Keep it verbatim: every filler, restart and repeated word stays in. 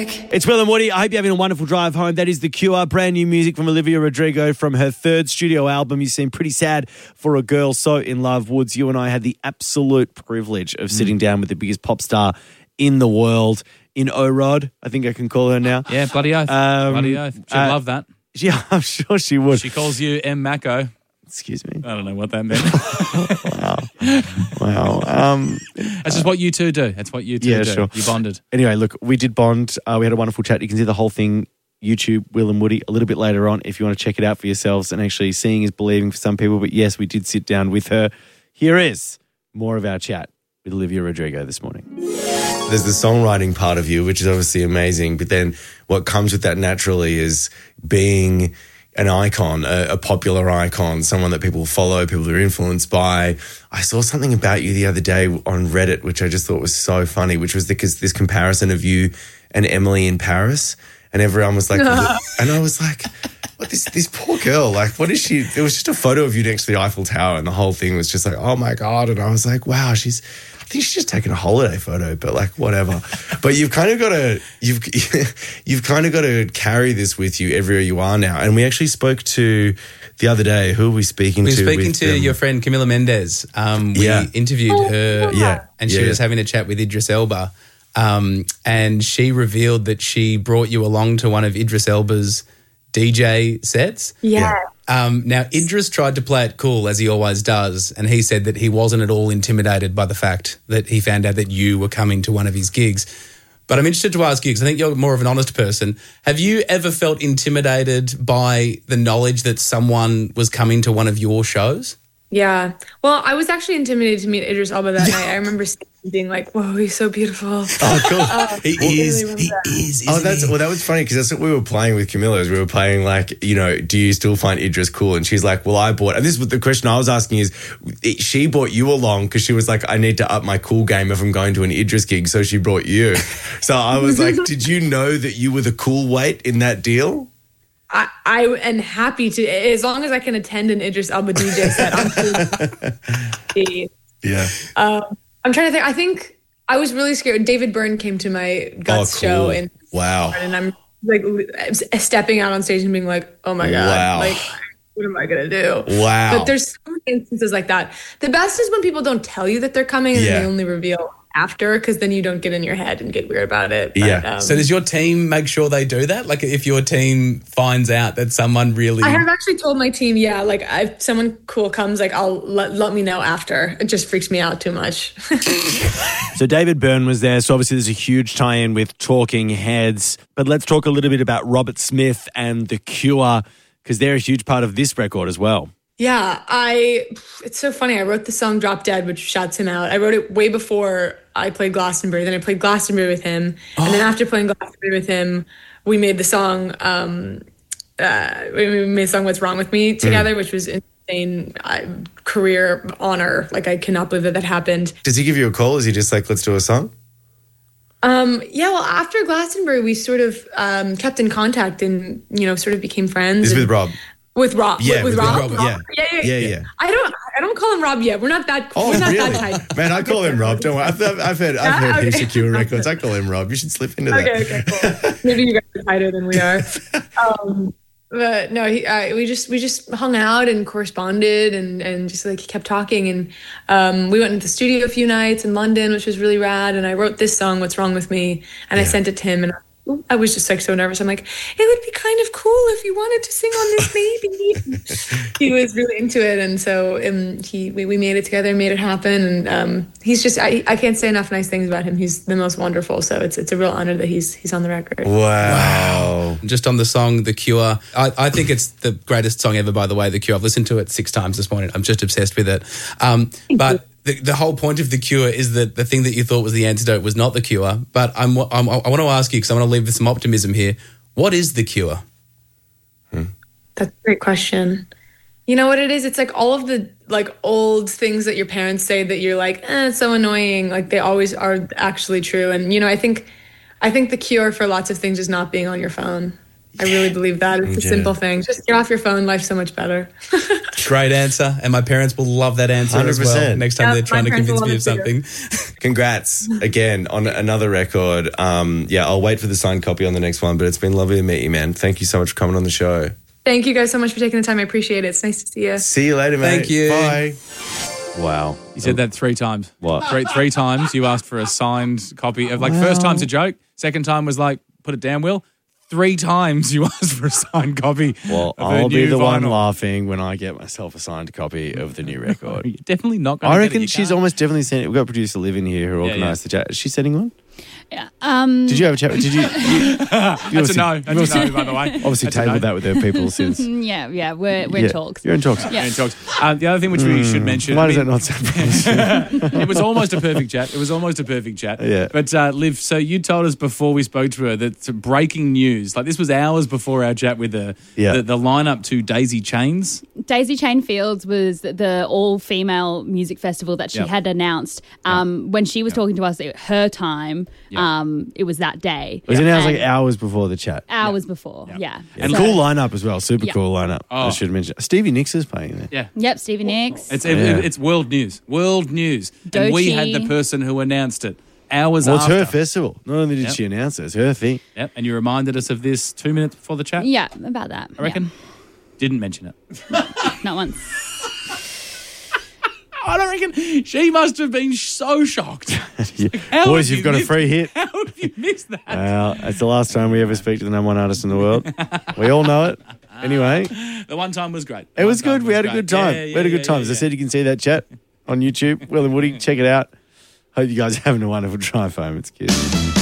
It's Will and Woody. I hope you're having a wonderful drive home. That is The Cure, brand new music from Olivia Rodrigo from her third studio album. You seem pretty sad for a girl so in love. Woods, you and I had the absolute privilege of sitting down with the biggest pop star in the world, in O-Rod, I think I can call her now. Yeah, bloody oath. Um, bloody oath. She'd uh, love that. Yeah, I'm sure she would. She calls you M. Mako. Excuse me. I don't know what that meant. Wow. Wow. Um, That's just what you two do. That's what you two Yeah, do. sure. You bonded. Anyway, look, we did bond. Uh, we had a wonderful chat. You can see the whole thing, YouTube, Will and Woody, a little bit later on if you want to check it out for yourselves. And actually, seeing is believing for some people. But yes, we did sit down with her. Here is more of our chat with Olivia Rodrigo this morning. There's the songwriting part of you, which is obviously amazing. But then what comes with that naturally is being an icon, a, a popular icon, someone that people follow, people are influenced by. I saw something about you the other day on Reddit, which I just thought was so funny, which was because this comparison of you and Emily in Paris. And everyone was like, and I was like, what, this this poor girl, like, what is she? It was just a photo of you next to the Eiffel Tower, and the whole thing was just like, oh my God. And I was like, wow, she's, I think she's just taking a holiday photo, but like, whatever. But you've kind of got to, you've, you've kind of got to carry this with you everywhere you are now. And we actually spoke to the other day, who were we speaking we to? We were speaking with, to um, your friend Camila Mendes. Um, we Yeah. interviewed her, Yeah. and she Yeah, was yeah. having a chat with Idris Elba. Um, and she revealed that she brought you along to one of Idris Elba's D J sets. Yeah. Um, now, Idris tried to play it cool, as he always does, and he said that he wasn't at all intimidated by the fact that he found out that you were coming to one of his gigs. But I'm interested to ask you, because I think you're more of an honest person. Have you ever felt intimidated by the knowledge that someone was coming to one of your shows? Yeah. Well, I was actually intimidated to meet Idris Elba that night. I remember being like, whoa, he's so beautiful. Oh, cool. Uh, he I really is. remember He that. is. Oh, that's well. That was funny because that's what we were playing with Camilla. Is we were playing like, you know, do you still find Idris cool? And she's like, well, I bought. And this was the question I was asking is, it, she brought you along because she was like, I need to up my cool game if I'm going to an Idris gig, so she brought you. So I was like, did you know that you were the cool weight in that deal? I, I am happy to, as long as I can attend an Idris Elba D J set. I'm cool. Yeah. Um, I'm trying to think. I think I was really scared. David Byrne came to my Guts Oh, cool. show, and Wow. and I'm like stepping out on stage and being like, "Oh my God, Wow. like what am I gonna do?" Wow. But there's so many instances like that. The best is when people don't tell you that they're coming and Yeah. they only reveal after, because then you don't get in your head and get weird about it. But, Yeah. um, So does your team make sure they do that? Like if your team finds out that someone really... I have actually told my team, yeah, like if someone cool comes, like I'll let, let me know after. It just freaks me out too much. So David Byrne was there. So obviously there's a huge tie-in with Talking Heads. But let's talk a little bit about Robert Smith and The Cure, because they're a huge part of this record as well. Yeah, I, it's so funny. I wrote the song Drop Dead, which shouts him out. I wrote it way before I played Glastonbury. Then I played Glastonbury with him. Oh. And then after playing Glastonbury with him, we made the song, um, uh, we made the song What's Wrong With Me together, mm. which was insane uh, career honor. Like, I cannot believe that that happened. Does he give you a call? Is he just like, let's do a song? Um, yeah, well, after Glastonbury, we sort of um, kept in contact and, you know, sort of became friends. This is with Rob. With Rob, yeah, with, with, with Rob, Rob, Rob? Yeah. Yeah, yeah, yeah, yeah, yeah. I don't, I don't call him Rob yet. We're not that. Oh, we're not really? that tight. Man, I call him Rob. Don't worry. I've, I've heard, I've heard, I've heard okay. heaps of Cure records. I call him Rob. You should slip into that. Okay, okay, cool. Maybe you guys are tighter than we are. Um, but no, he, uh, we just we just hung out and corresponded and and just like kept talking, and um, we went into the studio a few nights in London, which was really rad. And I wrote this song, What's Wrong With Me, and yeah. I sent it to him, and I was just like so nervous. I'm like, it would be kind of cool if you wanted to sing on this, maybe. He was really into it, and so um, he we, we made it together, made it happen, and um, he's just I, I can't say enough nice things about him. He's the most wonderful. So it's it's a real honor that he's he's on the record. Wow! wow. Just on the song The Cure, I, I think it's the greatest song ever. By the way, The Cure. I've listened to it six times this morning. I'm just obsessed with it. Um, but. The, the whole point of The Cure is that the thing that you thought was the antidote was not The Cure. But I'm, I'm, I want to ask you, because I want to leave with some optimism here. What is The Cure? Hmm. That's a great question. You know what it is? It's like all of the like old things that your parents say that you're like, eh, it's so annoying. Like they always are actually true. And, you know, I think, I think the cure for lots of things is not being on your phone. I really believe that. It's a yeah. simple thing. Just get off your phone. Life's so much better. Great answer. And my parents will love that answer as well one hundred percent. next time Yeah, they're trying my to parents convince will me of love it something. Congrats again on another record. Um, yeah, I'll wait for the signed copy on the next one, but it's been lovely to meet you, man. Thank you so much for coming on the show. Thank you guys so much for taking the time. I appreciate it. It's nice to see you. See you later, mate. Thank you. Bye. Wow. You said that three times. What? Three, three times you asked for a signed copy of, like, first time's a joke. Second time was like, put it down, Will. Three times you asked for a signed copy. Well, of her I'll be new the one vinyl. laughing when I get myself a signed copy of the new record. You're definitely not going to I get it. reckon You she's can't. almost definitely sent it. We've got a producer Liv in here who Yeah, organised yeah. the chat. Is she sending one? Yeah. Um, Did you have a chat? Did you? you That's a no. That's a no, by the way. Obviously That's a tabled no. that with her people since. yeah, yeah, we're, we're Yeah. in talks. You're in talks. Yeah. And talks. Uh, the other thing which we should mention. Why I does mean, that not sound promising? it was almost a perfect chat. It was almost a perfect chat. Yeah. But uh, Liv, so you told us before we spoke to her that it's breaking news. Like, this was hours before our chat with her. Yeah. The, the lineup to Daisy Chains. Daisy Chain Fields was the all-female music festival that she Yep. had announced. Um, When she was talking to us at her time, um, it was that day. It was announced And like hours before the chat. hours before, yeah. And So- cool lineup as well. Super Yeah. cool lineup. I Oh. should mention. Stevie Nicks is playing there. Yeah. Yep, Stevie Nicks. It's it, Yeah. it's world news. World news. And we had the Doechii. person who announced it hours Well, it's after. her festival. Not only did Yep. she announce it, it's her thing. Yep. And you reminded us of this two minutes before the chat. yeah, about that. I reckon. Didn't mention it. Yeah, not once. I don't reckon she must have been so shocked. Yeah. How Boys, have you've you got a missed- free hit. How have you missed that? Well, it's the last time we ever speak to the number one artist in the world. We all know it. Anyway, The one time was great. it was good. We had a good time. Yeah, yeah, we had a good yeah, time. yeah, As I yeah. said, you can see that chat on YouTube. Will and Woody, check it out. Hope you guys are having a wonderful drive home. It's cute.